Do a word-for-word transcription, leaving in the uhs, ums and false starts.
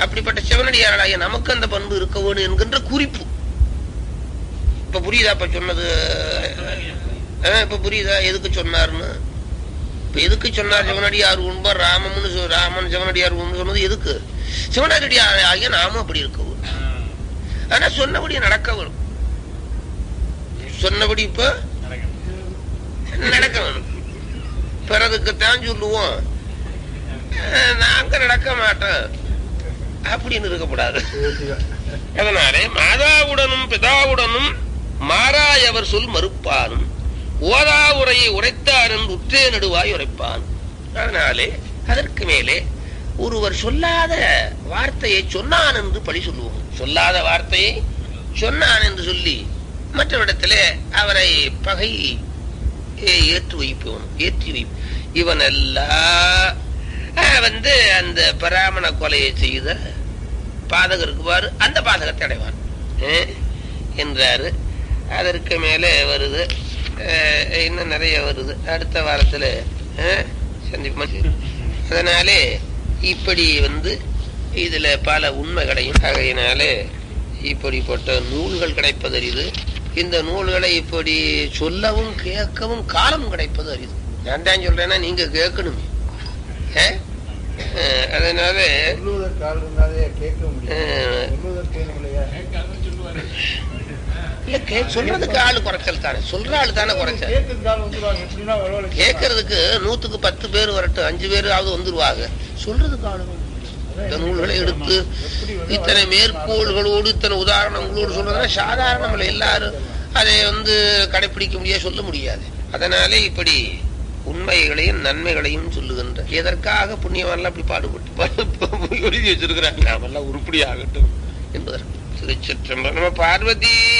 அப்படிப்பட்ட சிவனடியாராய நமக்கு அந்த பண்பு இருக்க வேணும் என்கின்ற குறிப்பு. இப்ப புரியுதா இப்ப சொன்னது? இப்ப புரியுதா எதுக்கு சொன்னார்னு? இப்ப எதுக்கு சொன்னார் சிவனடியார் உண்பார் ராமம்னு ராமன் சிவனடியார் உண்பு சொன்னது எதுக்கு? சிவனடியார் ஆகிய நாமும் அப்படி இருக்க வேணும். ஆனா சொன்னபடி நடக்க வேணும். சொன்னபடி இப்ப நடக்க வேணும். பிறகுக்குத்தான் சொல்லுவோம் நாங்க நடக்க மாட்டோம் அப்படின்னு இருக்கக்கூடாது. அதனாலே மாதாவுடனும் பிதாவுடனும் மாறாயவர் சொல் மறுப்பானும் ஓதா உரையை உரைத்தான் என்று உற்றே நடுவாய் உரைப்பான். அதனாலே அதற்கு மேலே ஒருவர் சொல்லாத வார்த்தையை சொன்னான் என்று பழி சொல்லுவோம். சொல்லாத வார்த்தையை சொன்னான் என்று சொல்லி மற்றவிடத்திலே அவரை பகை ஏற்று வைப்பவன் ஏற்றி வைப்ப இவன் எல்லாம் வந்து அந்த பராமண கொலையை செய்த பாதகருக்கு பாரு அந்த பாதகத்தை அடைவான் என்றாரு. அதற்கு மேலே வருது, இன்னும் நிறைய வருது அடுத்த வாரத்துல சந்திப்போம். அதனாலே இப்படி வந்து இதுல பல உண்மைகளையும் ஆகையினாலே இப்படிப்பட்ட நூல்கள் கிடைப்பது அரிது. இந்த நூல்களை இப்படி சொல்லவும் கேட்கவும் காலம் கிடைப்பது அரிது. நான் தான் சொல்றேன்னா நீங்க கேட்கணுமே. அதனால சொல்றதுக்கு ஆளு குறைச்சல் தானே, சொல்ற ஆளு தானே குறைச்சல். கேட்கறதுக்கு நூத்துக்கு பத்து பேர் வரட்டும், அஞ்சு பேராவது வந்துருவாங்க. சொல்றதுக்கு ஆளு இந்த நூல்களை எடுத்து இத்தனை மேற்கோள்களோடு இத்தனை உதாரணங்களோடு சொல்றதுனா சாதாரணம் இல்லை. எல்லாரும் அதை வந்து கடைபிடிக்க முடியாது, சொல்ல முடியாது. அதனாலே இப்படி உண்மைகளையும் நன்மைகளையும் சொல்லுகின்ற எதற்காக புண்ணியவான்லாம் அப்படி பாடுபட்டு எழுதி வச்சிருக்கிறாங்க. நாமெல்லாம் உருப்படி ஆகட்டும் என்பதற்கு திருச்சிற்றம்பலம். நம்ம பார்வதி